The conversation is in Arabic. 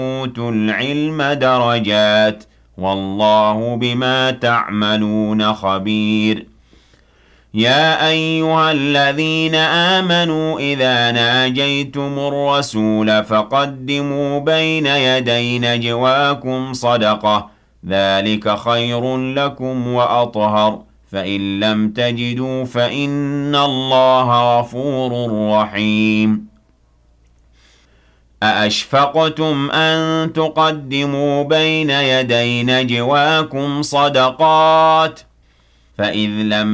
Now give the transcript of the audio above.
أُوتُوا الْعِلْمَ دَرَجَاتٍ وَاللَّهُ بِمَا تَعْمَلُونَ خَبِيرٌ يَا أَيُّهَا الَّذِينَ آمَنُوا إِذَا نَاجَيْتُمُ الرَّسُولَ فَقَدِّمُوا بَيْنَ يَدَيْ نَجْوَاكُمْ صَدَقَةً ذَلِكَ خَيْرٌ لَّكُمْ وَأَطْهَرُ فَإِن لَّمْ تَجِدُوا فَإِنَّ اللَّهَ غَفُورٌ رَّحِيمٌ أَأَشْفَقْتُمْ أَن تُقَدِّمُوا بَيْنَ يَدَيْ نَجْوَاكُمْ صَدَقَاتٍ فَإِذْ لَمْ